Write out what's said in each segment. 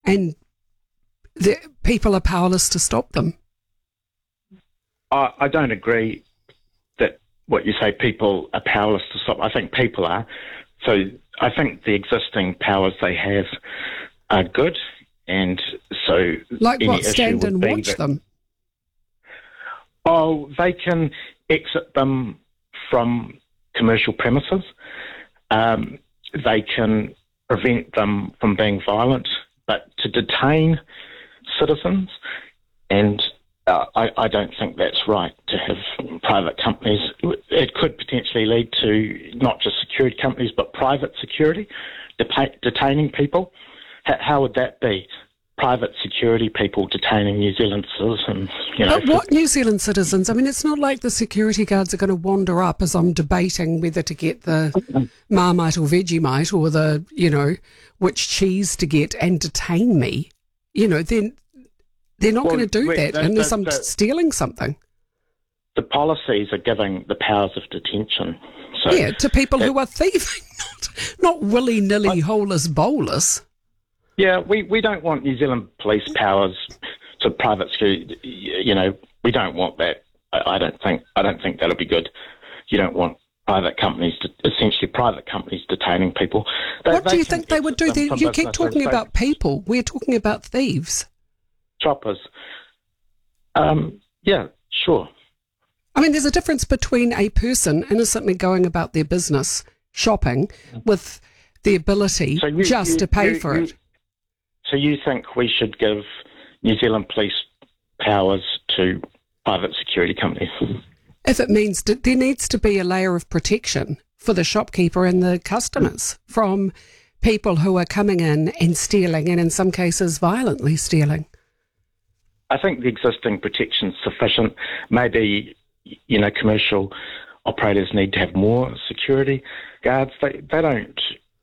and the people are powerless to stop them. I don't agree that what you say, people are powerless to stop. I think people are. So I think the existing powers they have are good, and so like what? Stand and watch them. Oh, they can exit them from commercial premises. They can prevent them from being violent, but to detain citizens, and I don't think that's right to have private companies. It could potentially lead to not just security companies, but private security detaining people. How would that be? Private security people detaining New Zealand citizens. But what New Zealand citizens? I mean, it's not like the security guards are going to wander up as I'm debating whether to get the Marmite or Vegemite or the, which cheese to get and detain me. Then they're not going to do that unless I'm stealing something. The policies are giving the powers of detention. So to people who are thieving, not willy-nilly, holus bolus. Yeah, we don't want New Zealand police powers to private security. We don't want that. I don't think that'll be good. You don't want private companies detaining people. What do you think they would do? You keep talking about people. We're talking about thieves. Choppers. Yeah, sure. I mean, there's a difference between a person innocently going about their business, shopping, with the ability to pay for it. So you think we should give New Zealand police powers to private security companies? If it means that there needs to be a layer of protection for the shopkeeper and the customers from people who are coming in and stealing, and in some cases violently stealing. I think the existing protection is sufficient. Maybe, commercial operators need to have more security guards. They don't,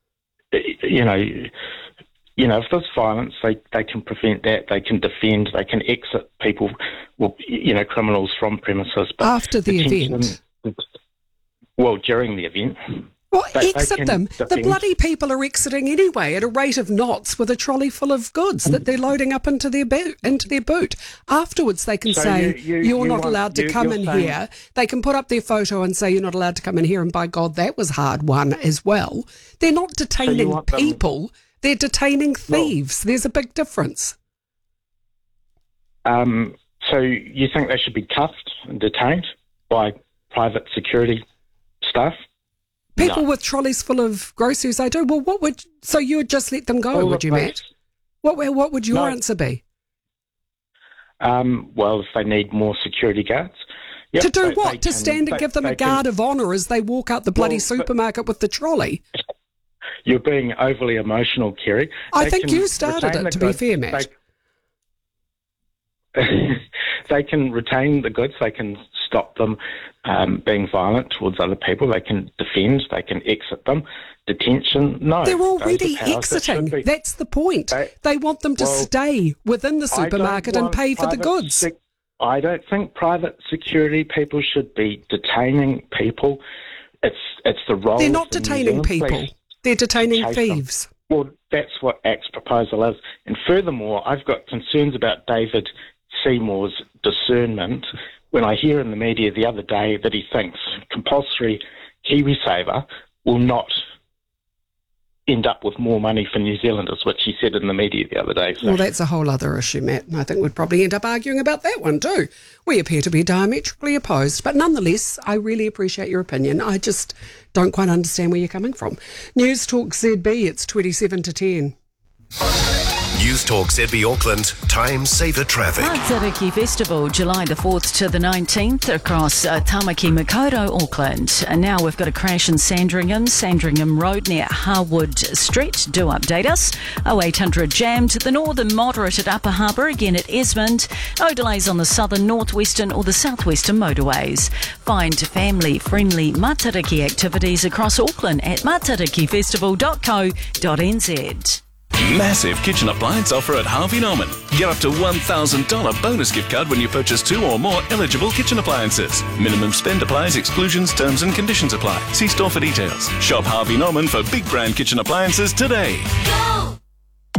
if there's violence, they can prevent that. They can defend. They can exit people, criminals from premises. But after the event? Well, during the event. Well, exit them. The bloody people are exiting anyway at a rate of knots with a trolley full of goods that they're loading up into their boot. Afterwards, they can say, you're not allowed to come in here. They can put up their photo and say, you're not allowed to come in here, and by God, that was hard won as well. They're not detaining people. They're detaining thieves. There's a big difference. So you think they should be cuffed and detained by private security staff? People with trolleys full of groceries, I do. Well, so you would just let them go, would you, Matt? What would your answer be? Well, if they need more security guards. Yep, to do what? To stand and give them a guard of honour as they walk out the bloody supermarket with the trolley? You're being overly emotional, Kerry. I think you started it, to be fair, Matt. They can retain the goods. They can stop them being violent towards other people. They can defend. They can exit them. Detention, no. They're already exiting. That's the point. They want them to stay within the supermarket and pay for the goods. I don't think private security people should be detaining people. It's the role. They're not detaining people. They're detaining thieves. Well, that's what ACT's proposal is. And furthermore, I've got concerns about David Seymour's discernment when I hear in the media the other day that he thinks compulsory KiwiSaver will not end up with more money for New Zealanders, which he said in the media the other day. So. Well, that's a whole other issue, Matt, and I think we'd probably end up arguing about that one too. We appear to be diametrically opposed, but nonetheless, I really appreciate your opinion. I just don't quite understand where you're coming from. News Talk ZB, it's 27 to 10. News Talk ZB Auckland, time saver traffic. Matariki Festival, July the 4th to the 19th across Tamaki Makaurau, Auckland. And now we've got a crash in Sandringham Road near Harwood Street. Do update us. 0800 jammed. The northern moderate at Upper Harbour, again at Esmond. No delays on the southern, northwestern or the southwestern motorways. Find family-friendly Matariki activities across Auckland at matarikifestival.co.nz. Massive kitchen appliance offer at Harvey Norman. Get up to $1,000 bonus gift card when you purchase 2 or more eligible kitchen appliances. Minimum spend applies, exclusions, terms and conditions apply. See store for details. Shop Harvey Norman for big brand kitchen appliances today. Go!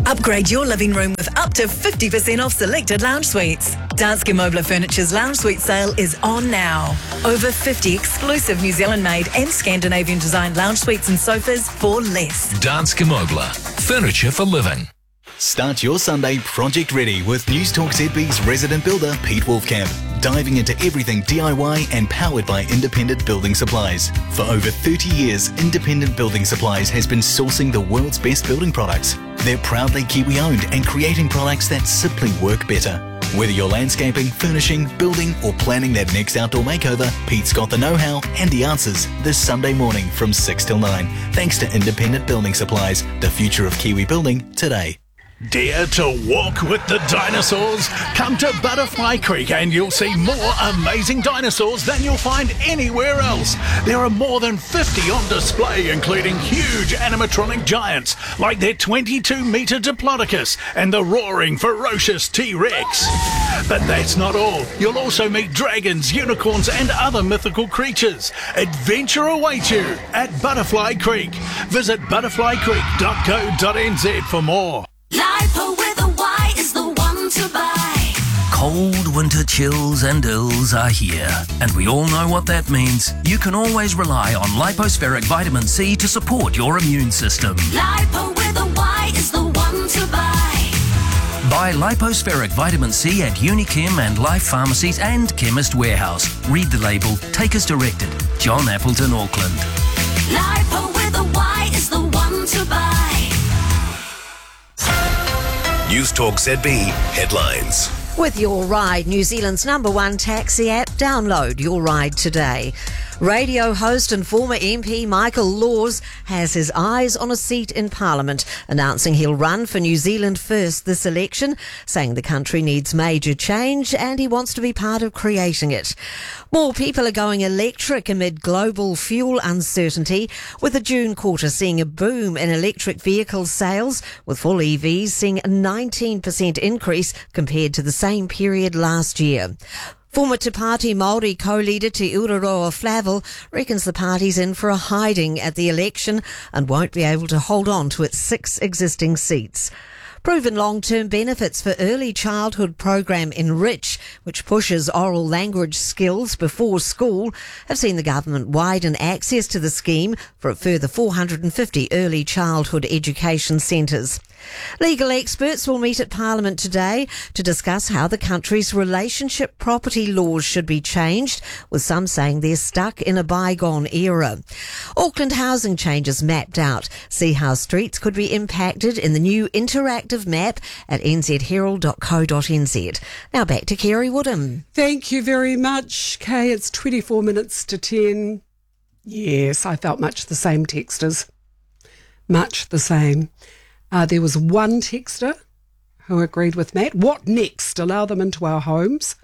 Upgrade your living room with up to 50% off selected lounge suites. Danske Mobler Furniture's lounge suite sale is on now. Over 50 exclusive New Zealand-made and Scandinavian-designed lounge suites and sofas for less. Danske Mobler. Furniture for living. Start your Sunday project ready with News Talk ZB's resident builder Pete Wolfcamp, diving into everything DIY and powered by Independent Building Supplies. For over 30 years, Independent Building Supplies has been sourcing the world's best building products. They're proudly Kiwi-owned and creating products that simply work better. Whether you're landscaping, furnishing, building or planning that next outdoor makeover, Pete's got the know-how and the answers this Sunday morning from 6 till 9. Thanks to Independent Building Supplies, the future of Kiwi building today. Dare to walk with the dinosaurs? Come to Butterfly Creek and you'll see more amazing dinosaurs than you'll find anywhere else. There are more than 50 on display, including huge animatronic giants like their 22-metre Diplodocus and the roaring, ferocious T-Rex. But that's not all. You'll also meet dragons, unicorns and other mythical creatures. Adventure awaits you at Butterfly Creek. Visit butterflycreek.co.nz for more. Lipo with a Y is the one to buy. Cold winter chills and ills are here, and we all know what that means. You can always rely on Lipospheric Vitamin C to support your immune system. Lipo with a Y is the one to buy. Buy Lipospheric Vitamin C at Unichem and Life Pharmacies and Chemist Warehouse. Read the label. Take as directed. John Appleton, Auckland. Lipo with a Y is the one to buy. News Talk ZB headlines. With Your Ride, New Zealand's #1 taxi app, download Your Ride today. Radio host and former MP Michael Laws has his eyes on a seat in Parliament, announcing he'll run for New Zealand First this election, saying the country needs major change and he wants to be part of creating it. More people are going electric amid global fuel uncertainty, with the June quarter seeing a boom in electric vehicle sales, with full EVs seeing a 19% increase compared to the same period last year. Former Te Pāti Māori co-leader Te Uraroa Flavel reckons the party's in for a hiding at the election and won't be able to hold on to its 6 existing seats. Proven long-term benefits for early childhood program Enrich, which pushes oral language skills before school, have seen the government widen access to the scheme for a further 450 early childhood education centres. Legal experts will meet at Parliament today to discuss how the country's relationship property laws should be changed, with some saying they're stuck in a bygone era. Auckland housing changes mapped out. See how streets could be impacted in the new interactive map at nzherald.co.nz. Now back to Kerry Woodham. Thank you very much, Kay. It's 24 minutes to 10. Yes, I felt much the same, texters. Much the same. There was one texter who agreed with Matt. What next? Allow them into our homes.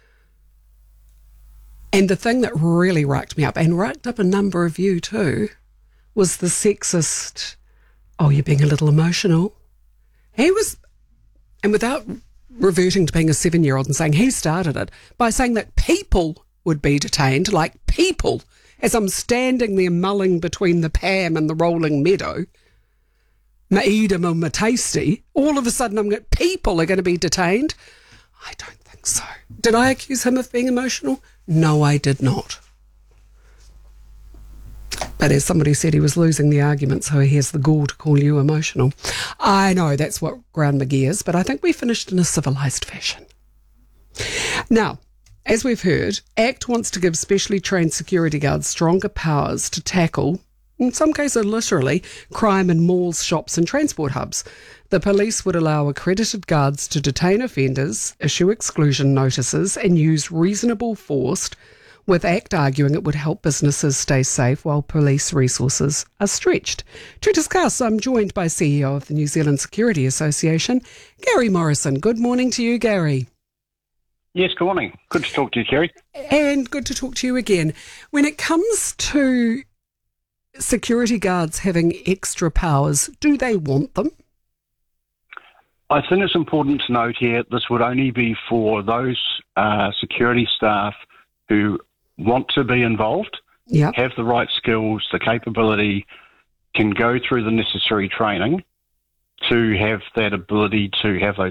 And the thing that really racked me up, and racked up a number of you too, was the sexist, oh, you're being a little emotional. He was, and without reverting to being a 7-year-old and saying he started it, by saying that people would be detained, like people, as I'm standing there mulling between the Pam and the rolling meadow, Maida and Matasty, all of a sudden people are going to be detained. I don't think so. Did I accuse him of being emotional? No, I did not. But as somebody said, he was losing the argument, so he has the gall to call you emotional. I know that's what ground my gears, but I think we finished in a civilised fashion. Now, as we've heard, ACT wants to give specially trained security guards stronger powers to tackle, in some cases literally, crime in malls, shops and transport hubs. The police would allow accredited guards to detain offenders, issue exclusion notices and use reasonable force, with ACT arguing it would help businesses stay safe while police resources are stretched. To discuss, I'm joined by CEO of the New Zealand Security Association, Gary Morrison. Good morning to you, Gary. Yes, good morning. Good to talk to you, Kerry. And good to talk to you again. When it comes to security guards having extra powers, do they want them? I think it's important to note here this would only be for those security staff who want to be involved, have the right skills, the capability, can go through the necessary training to have that ability to have those